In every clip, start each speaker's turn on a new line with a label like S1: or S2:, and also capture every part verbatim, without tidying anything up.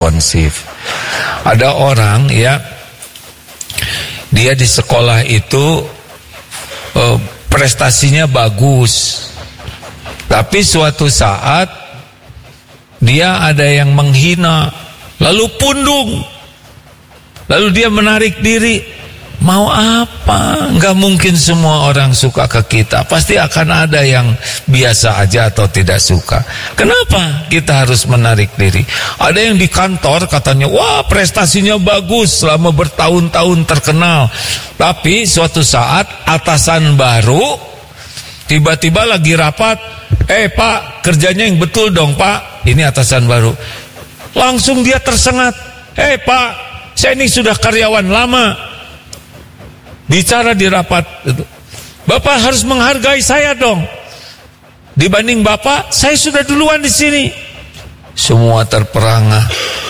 S1: responsif. Ada orang ya, dia di sekolah itu eh, prestasinya bagus, tapi suatu saat dia ada yang menghina, lalu pundung, lalu dia menarik diri. Mau apa? Nggak mungkin semua orang suka ke kita. Pasti akan ada yang biasa aja atau tidak suka. Kenapa kita harus menarik diri? Ada yang di kantor katanya, wah prestasinya bagus, selama bertahun-tahun terkenal. Tapi suatu saat atasan baru tiba-tiba lagi rapat, eh pak, kerjanya yang betul dong pak. Ini atasan baru. Langsung dia tersengat, eh pak, saya ini sudah karyawan lama. Bicara di rapat, Bapak harus menghargai saya dong. Dibanding Bapak, saya sudah duluan di sini. Semua terperangah.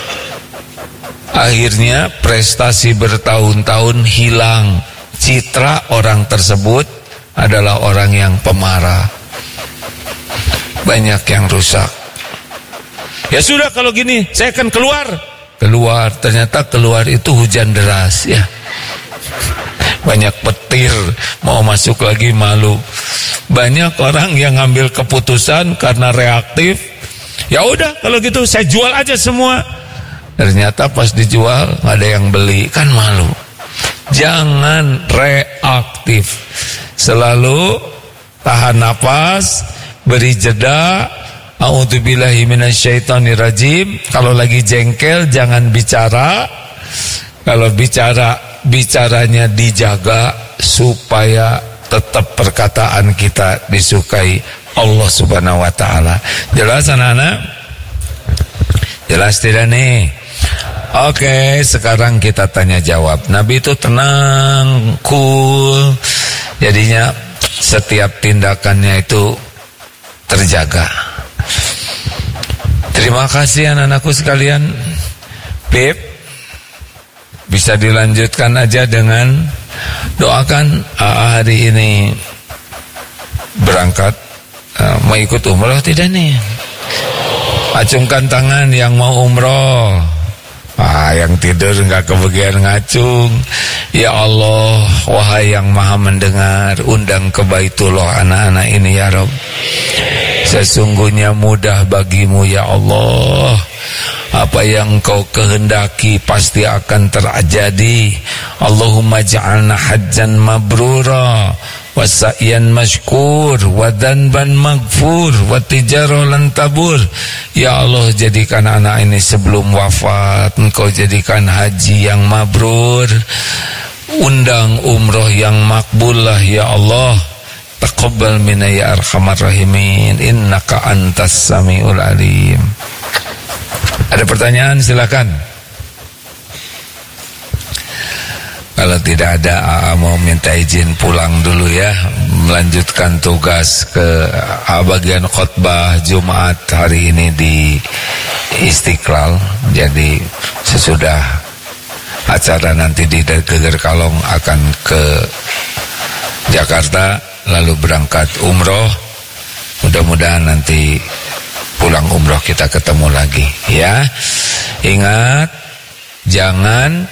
S1: Akhirnya prestasi bertahun-tahun hilang. Citra orang tersebut adalah orang yang pemarah. Banyak yang rusak. Ya sudah kalau gini, saya akan keluar. Keluar, ternyata keluar itu hujan deras ya. Banyak petir, mau masuk lagi malu. Banyak orang yang ngambil keputusan karena reaktif. Ya udah kalau gitu saya jual aja semua. Ternyata pas dijual nggak ada yang beli, kan malu. Jangan reaktif. Selalu tahan napas, beri jeda. A'udzubillahi minasyaitonirrajim. Kalau lagi jengkel jangan bicara. Kalau bicara, bicaranya dijaga supaya tetap perkataan kita disukai Allah Subhanahu wa taala. Jelas anak-anak? Jelas tidak nih? Oke, sekarang kita tanya jawab. Nabi itu tenang, cool. Jadinya setiap tindakannya itu terjaga. Terima kasih anak-anakku sekalian. Beb, bisa dilanjutkan aja dengan doakan A A hari ini berangkat, uh, mau ikut umroh tidak nih? Acungkan tangan yang mau umroh. Ah, yang tidur nggak kebagian ngacung. Ya Allah, wahai yang maha mendengar, undang ke Baitullah anak-anak ini ya Rabb. Sesungguhnya mudah bagimu ya Allah. Apa yang kau kehendaki pasti akan terjadi. Allahumma ja'alna hajjan mabrura wa sa'yan mashkur wa dhanban maghfur wa tijarolan tabur. Ya Allah, jadikan anak ini sebelum wafat engkau jadikan haji yang mabrur, undang umroh yang makbulah ya Allah. Taqabbal minna ya arhamar rahimin, innaka antas samiul alim. Ada pertanyaan silakan. Kalau tidak ada, A A mau minta izin pulang dulu ya, melanjutkan tugas ke bagian khutbah Jumat hari ini di Istiqlal. Jadi sesudah acara nanti di Geger Kalong akan ke Jakarta, lalu berangkat umroh. Mudah-mudahan nanti pulang umroh kita ketemu lagi ya. Ingat, jangan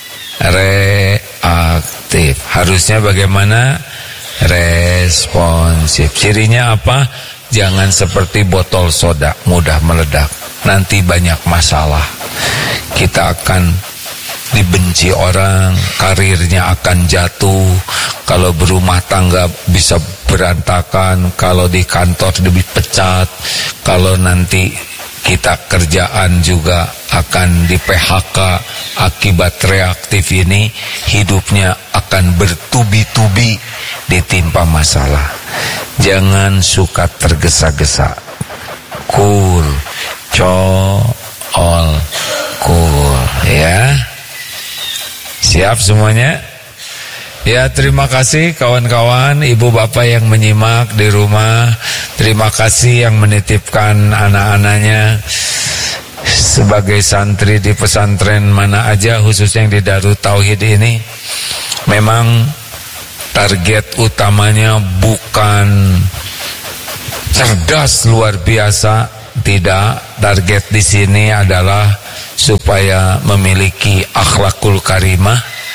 S1: reaktif. Harusnya bagaimana? Responsif. Cirinya apa? Jangan seperti botol soda, mudah meledak. Nanti banyak masalah. Kita akan dibenci orang, karirnya akan jatuh, kalau berumah tangga bisa berantakan, kalau di kantor dipecat, kalau nanti kita kerjaan juga akan di P H K. Akibat reaktif ini hidupnya akan bertubi-tubi ditimpa masalah. Jangan suka tergesa-gesa. Cool, cool, cool ya. Siap semuanya? Ya, terima kasih kawan-kawan, ibu bapak yang menyimak di rumah. Terima kasih yang menitipkan anak-anaknya sebagai santri di pesantren mana aja, khususnya yang di Darut Tauhid ini. Memang target utamanya bukan cerdas luar biasa tidak. Target di sini adalah supaya memiliki akhlakul karimah,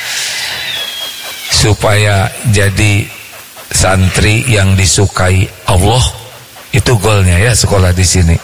S1: supaya jadi santri yang disukai Allah. Itu goalnya ya sekolah di sini.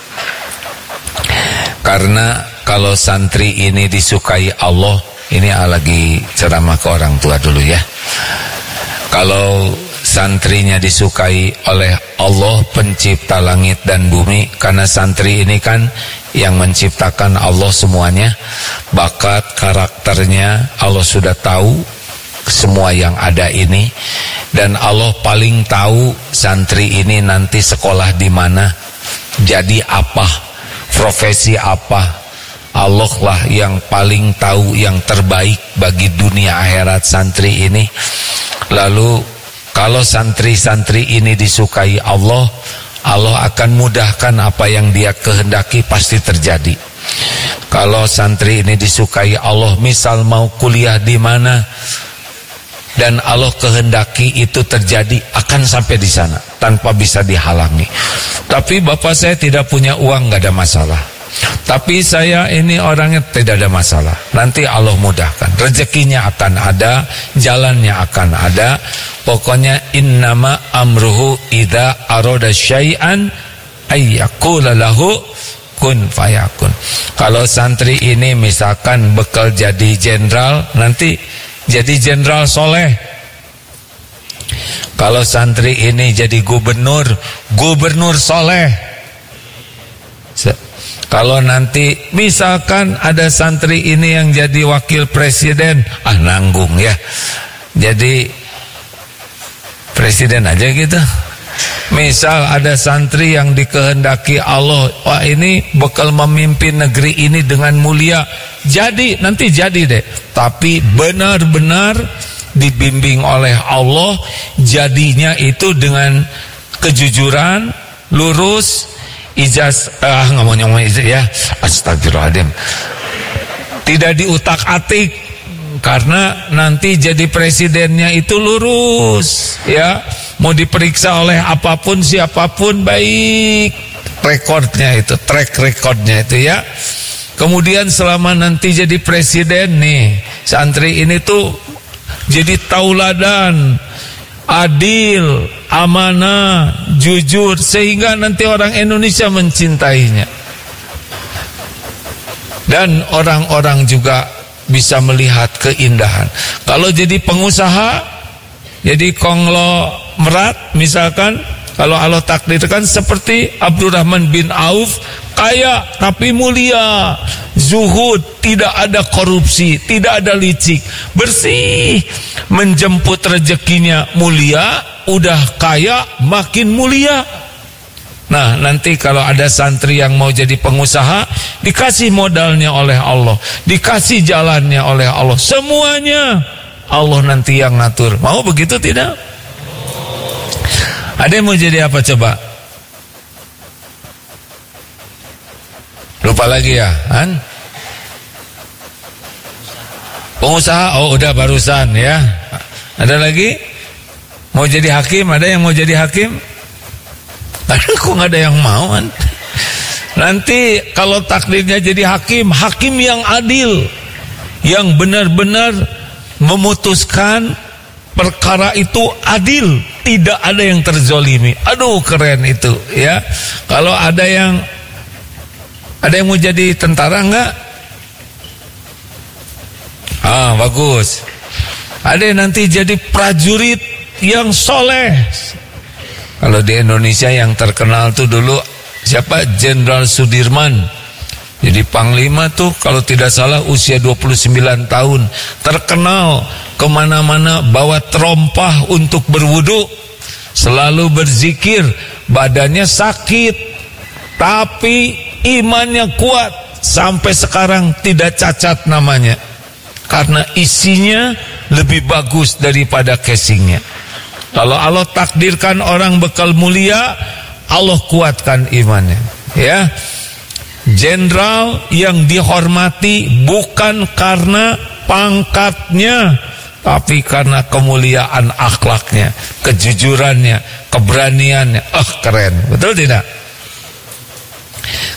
S1: Karena kalau santri ini disukai Allah, ini lagi ceramah ke orang tua dulu ya. Kalau santrinya disukai oleh Allah pencipta langit dan bumi, karena santri ini kan yang menciptakan Allah semuanya, bakat karakternya Allah sudah tahu semua yang ada ini, dan Allah paling tahu santri ini nanti sekolah di mana, jadi apa, profesi apa. Allah lah yang paling tahu yang terbaik bagi dunia akhirat santri ini. Lalu kalau santri-santri ini disukai Allah, Allah akan mudahkan apa yang dia kehendaki pasti terjadi. Kalau santri ini disukai Allah, misal mau kuliah di mana dan Allah kehendaki itu terjadi, akan sampai di sana tanpa bisa dihalangi. Tapi bapak saya tidak punya uang, gak ada masalah. Tapi saya ini orangnya tidak ada masalah. Nanti Allah mudahkan, rezekinya akan ada, jalannya akan ada. Pokoknya innama amruhu idza arada syai'an ayyaqula lahu kun fayakun. Kalau santri ini misalkan bekal jadi jenderal, nanti jadi jenderal soleh. Kalau santri ini jadi gubernur, gubernur soleh. Kalau nanti misalkan ada santri ini yang jadi wakil presiden, ah nanggung ya, jadi presiden aja gitu. Misal ada santri yang dikehendaki Allah, wah ini bakal memimpin negeri ini dengan mulia, jadi nanti jadi deh. Tapi benar-benar dibimbing oleh Allah, jadinya itu dengan kejujuran, lurus. Ijaz, ah nggak mau ngomong ijaz ya, astagfirullahaladzim, tidak diutak-atik, karena nanti jadi presidennya itu lurus ya, mau diperiksa oleh apapun siapapun baik rekodnya itu, track recordnya itu ya. Kemudian selama nanti jadi presiden nih, santri ini tuh jadi tauladan, adil, amanah, jujur, sehingga nanti orang Indonesia mencintainya. Dan orang-orang juga bisa melihat keindahan. Kalau jadi pengusaha, jadi konglomerat misalkan, kalau Allah takdirkan seperti Abdurrahman bin Auf, kaya tapi mulia, zuhud, tidak ada korupsi, tidak ada licik, bersih, menjemput rezekinya mulia, udah kaya makin mulia. Nah nanti kalau ada santri yang mau jadi pengusaha, dikasih modalnya oleh Allah, dikasih jalannya oleh Allah, semuanya Allah nanti yang ngatur. Mau begitu tidak? Ada yang mau jadi apa coba? Lupa lagi ya, kan? Pengusaha, oh udah barusan ya. Ada lagi? Mau jadi hakim, ada yang mau jadi hakim? Ada kok nggak ada yang mau kan? Nanti kalau takdirnya jadi hakim, hakim yang adil, yang benar-benar memutuskan perkara itu adil, tidak ada yang terzolimi. Aduh keren itu ya. Kalau ada yang ada yang mau jadi tentara enggak? Ah bagus. Ada yang nanti jadi prajurit yang soleh. Kalau di Indonesia yang terkenal tuh dulu siapa? Jenderal Sudirman. Jadi panglima tuh kalau tidak salah usia dua puluh sembilan tahun, terkenal kemana-mana bawa terompah untuk berwudu, selalu berzikir, badannya sakit tapi imannya kuat, sampai sekarang tidak cacat namanya, karena isinya lebih bagus daripada casingnya. Kalau Allah takdirkan orang bekal mulia, Allah kuatkan imannya ya. Jenderal yang dihormati bukan karena pangkatnya, tapi karena kemuliaan akhlaknya, kejujurannya, keberaniannya. Oh keren, betul tidak?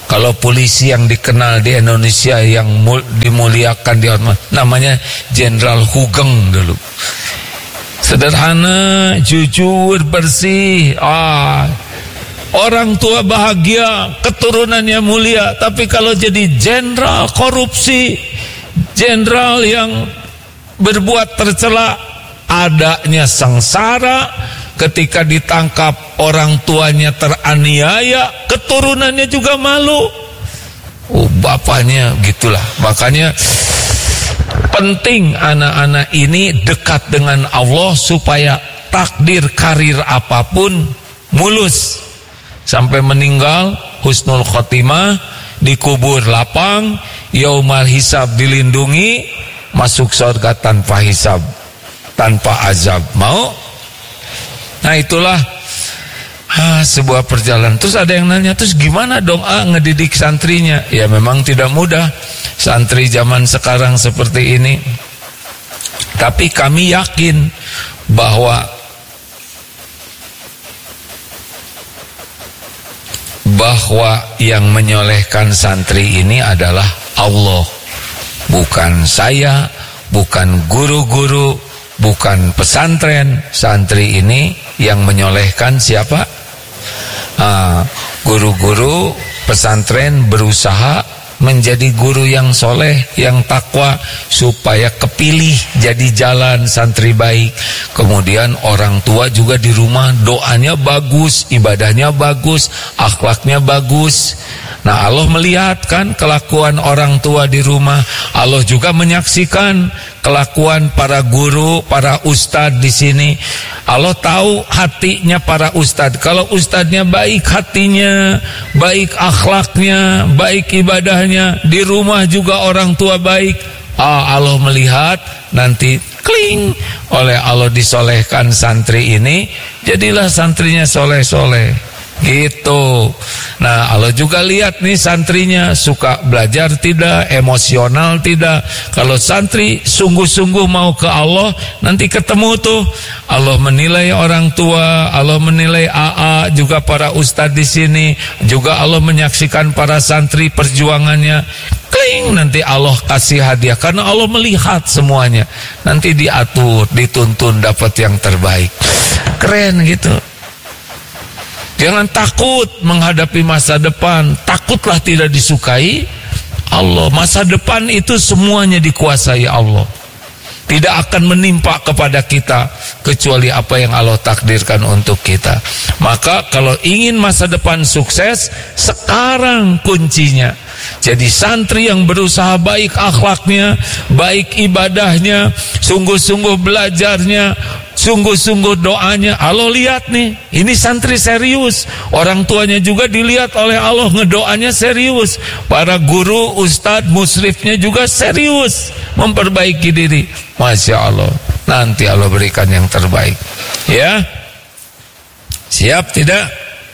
S1: Kalau polisi yang dikenal di Indonesia yang mul, dimuliakan di namanya Jenderal Hugeng dulu. Sederhana, jujur, bersih. Ah, orang tua bahagia, keturunannya mulia. Tapi kalau jadi jenderal korupsi, jenderal yang berbuat tercela, adanya sengsara. Ketika ditangkap orang tuanya teraniaya, keturunannya juga malu. Oh, bapaknya gitulah. Makanya penting anak-anak ini dekat dengan Allah supaya takdir karir apapun mulus. Sampai meninggal husnul khotimah, dikubur lapang, yaumal hisab dilindungi, masuk surga tanpa hisab, tanpa azab. Mau? Nah itulah ah, sebuah perjalanan. Terus ada yang nanya, terus gimana dong ah, ngedidik santrinya? Ya memang tidak mudah santri zaman sekarang seperti ini. Tapi kami yakin bahwa bahwa yang menyolehkan santri ini adalah Allah, bukan saya, bukan guru-guru, bukan pesantren. Santri ini yang menyolehkan siapa? Ah, guru-guru pesantren berusaha menjadi guru yang soleh, yang takwa, supaya kepilih jadi jalan santri baik. Kemudian orang tua juga di rumah doanya bagus, ibadahnya bagus, akhlaknya bagus. Nah Allah melihat kan kelakuan orang tua di rumah. Allah juga menyaksikan kelakuan para guru, para ustadz di sini. Allah tahu hatinya para ustadz. Kalau ustadznya baik hatinya, baik akhlaknya, baik ibadahnya, di rumah juga orang tua baik, ah, Allah melihat nanti kling oleh Allah disolehkan santri ini, jadilah santrinya soleh-soleh. Gitu. Nah Allah juga lihat nih santrinya suka belajar tidak, emosional tidak. Kalau santri sungguh-sungguh mau ke Allah, nanti ketemu tuh Allah menilai orang tua, Allah menilai A A, juga para ustadz di sini, juga Allah menyaksikan para santri perjuangannya. Kling, nanti Allah kasih hadiah karena Allah melihat semuanya. Nanti diatur, dituntun dapat yang terbaik. Keren gitu. Jangan takut menghadapi masa depan. Takutlah tidak disukai Allah. Masa depan itu semuanya dikuasai Allah. Tidak akan menimpa kepada kita kecuali apa yang Allah takdirkan untuk kita. Maka kalau ingin masa depan sukses, sekarang kuncinya. Jadi santri yang berusaha baik akhlaknya, baik ibadahnya, sungguh-sungguh belajarnya, sungguh-sungguh doanya. Allah lihat nih, ini santri serius. Orang tuanya juga dilihat oleh Allah, ngedoanya serius. Para guru, ustadz, musrifnya juga serius memperbaiki diri. Masya Allah, nanti Allah berikan yang terbaik. Ya, siap tidak?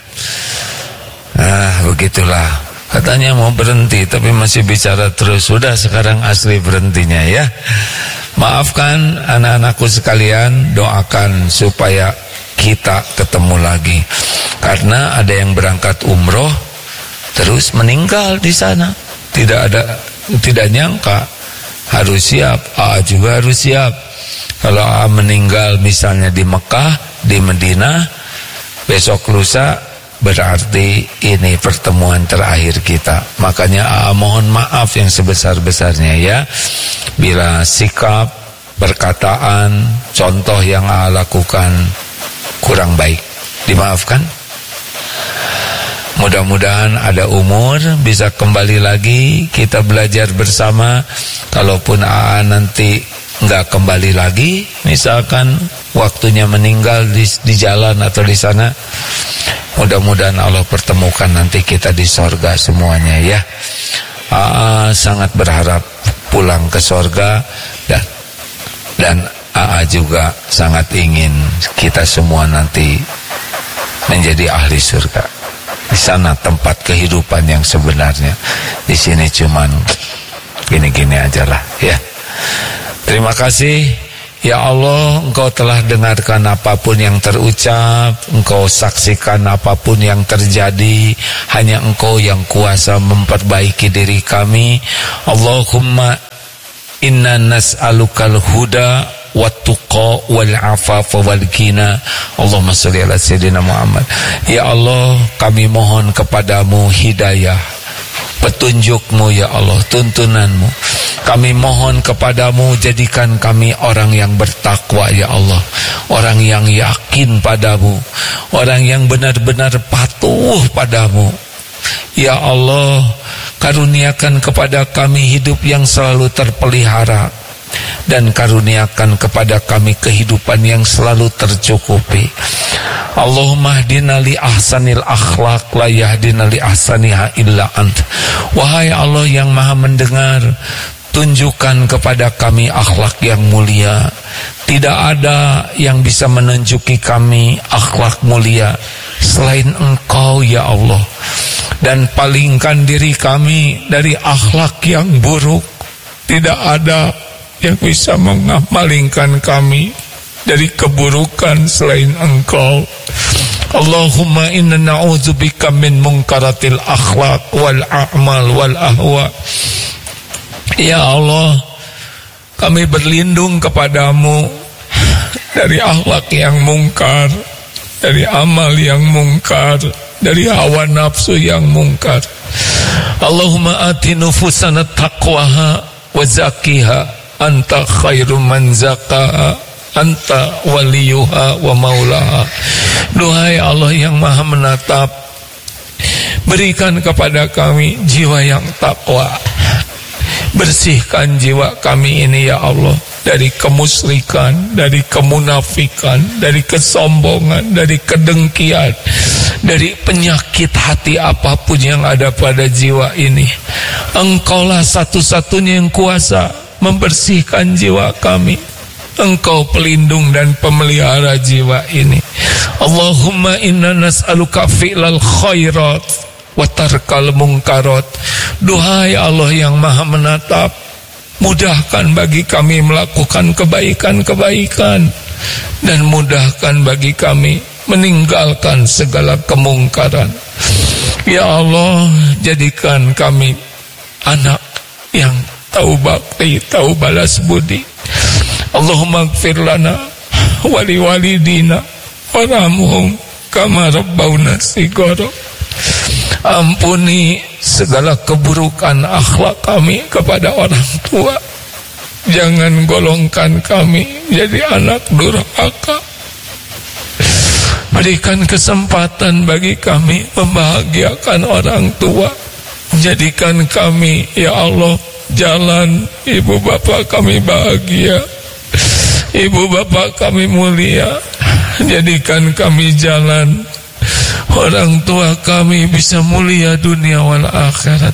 S1: Ah, begitulah. Katanya mau berhenti tapi masih bicara terus. Sudah sekarang asli berhentinya ya. Maafkan anak-anakku sekalian, doakan supaya kita ketemu lagi. Karena ada yang berangkat umroh terus meninggal di sana. Tidak ada, tidak nyangka. Harus siap, A juga harus siap. Kalau A meninggal misalnya di Mekah, di Medina, besok lusa berarti ini pertemuan terakhir kita. Makanya A mohon maaf yang sebesar-besarnya ya, bila sikap, perkataan, contoh yang A lakukan kurang baik, dimaafkan. Mudah-mudahan ada umur bisa kembali lagi, kita belajar bersama. Kalaupun A nanti nggak kembali lagi, misalkan waktunya meninggal di, di jalan atau di sana, mudah-mudahan Allah pertemukan nanti kita di sorga semuanya ya. A sangat berharap pulang ke sorga, dan dan A juga sangat ingin kita semua nanti menjadi ahli surga. Di sana tempat kehidupan yang sebenarnya. Di sini cuman gini-gini aja lah ya. Terima kasih. Ya Allah, Engkau telah dengarkan apapun yang terucap, Engkau saksikan apapun yang terjadi. Hanya Engkau yang kuasa memperbaiki diri kami. Allahumma inna nas'alukal huda wattuqa wal afafa wal ghina. Allahumma sholli ala sayyidina Muhammad. Ya Allah, kami mohon kepadamu hidayah, petunjukmu ya Allah, tuntunanmu. Kami mohon kepadamu, jadikan kami orang yang bertakwa ya Allah, orang yang yakin padamu, orang yang benar-benar patuh padamu. Ya Allah, karuniakan kepada kami hidup yang selalu terpelihara, dan karuniakan kepada kami kehidupan yang selalu tercukupi. Allahumma hdina li ahsanil akhlaq, la yahdina li ahsaniha illa ant. Wahai Allah yang maha mendengar, tunjukkan kepada kami akhlak yang mulia. Tidak ada yang bisa menunjuki kami akhlak mulia selain Engkau ya Allah. Dan palingkan diri kami dari akhlak yang buruk. Tidak ada yang bisa mengamalkan kami dari keburukan selain Engkau. Allahumma inna na'udzubika min munkaratil akhlaq wal a'mal wal ahwa. Ya Allah, kami berlindung kepadamu dari akhlak yang mungkar, dari amal yang mungkar, dari hawa nafsu yang mungkar. Allahumma ati nufusana taqwaha wa zakkiha, anta khairu man zakkaha, anta waliyuha wa maulaha. Duhai Allah yang maha menatap, berikan kepada kami jiwa yang takwa. Bersihkan jiwa kami ini ya Allah, dari kemusyrikan, dari kemunafikan, dari kesombongan, dari kedengkian, dari penyakit hati apapun yang ada pada jiwa ini. Engkaulah satu-satunya yang kuasa membersihkan jiwa kami. Engkau pelindung dan pemelihara jiwa ini. Allahumma inna nas'aluka fi'lal khairat wa tarkal munkarat. Duhai Allah yang maha menatap, mudahkan bagi kami melakukan kebaikan-kebaikan, dan mudahkan bagi kami meninggalkan segala kemungkaran. Ya Allah, jadikan kami anak yang tahu bakti, tahu balas budi. Allahumma ighfir lana wali walidina warhamhum kama rabbawna shighara. Ampuni segala keburukan akhlak kami kepada orang tua. Jangan golongkan kami jadi anak durhaka. Berikan kesempatan bagi kami membahagiakan orang tua. Jadikan kami ya Allah jalan ibu bapak kami bahagia, ibu bapak kami mulia. Jadikan kami jalan orang tua kami bisa mulia dunia wal akhirat.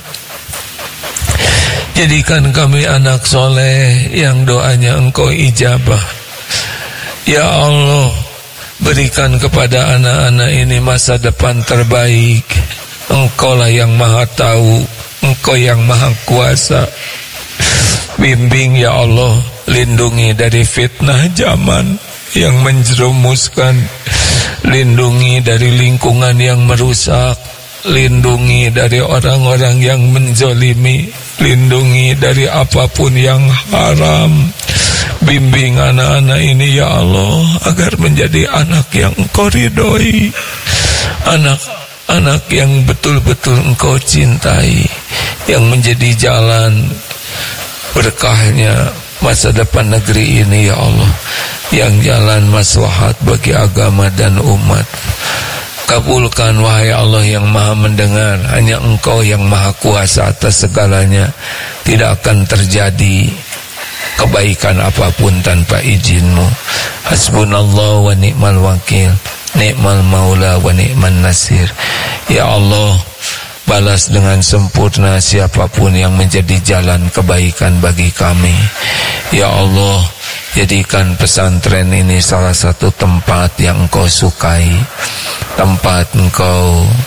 S1: Jadikan kami anak soleh yang doanya Engkau ijabah. Ya Allah, berikan kepada anak-anak ini masa depan terbaik. Engkaulah yang maha tahu, Engkau yang maha kuasa. Bimbing ya Allah, lindungi dari fitnah zaman yang menjerumuskan, lindungi dari lingkungan yang merusak, lindungi dari orang-orang yang menzalimi, lindungi dari apapun yang haram. Bimbing anak-anak ini ya Allah agar menjadi anak yang Engkau ridhoi, anak-anak yang betul-betul Engkau cintai, yang menjadi jalan berkahnya masa depan negeri ini ya Allah, yang jalan maslahat bagi agama dan umat. Kabulkan wahai Allah yang maha mendengar, hanya Engkau yang maha kuasa atas segalanya. Tidak akan terjadi kebaikan apapun tanpa izin-Mu. Hasbunallah wa ni'mal wakil, ni'mal maula wa ni'man nasir. Ya Allah, balas dengan sempurna siapapun yang menjadi jalan kebaikan bagi kami. Ya Allah, jadikan pesantren ini salah satu tempat yang Engkau sukai, tempat Engkau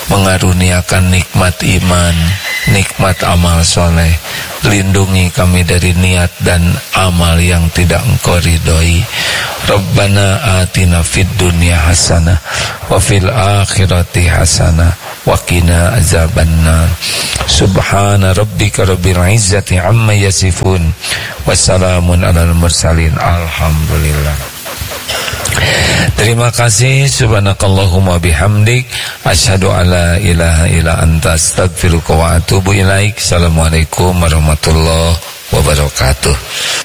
S1: mengaruniakan nikmat iman, nikmat amal soleh. Lindungi kami dari niat dan amal yang tidak Engkau ridhoi. Rabbana atina fid dunya hasanah wa fil akhirati hasanah wa qina azabannar. Subhana rabbika rabbil izzati amma yasifun, wassalamun alal mursalin, alhamdulillah. Terima kasih. Subhanakallahumma bihamdik, asyhadu alla ilaha illa anta, astaghfiruka wa atubu ilaik. Assalamualaikum warahmatullahi wabarakatuh.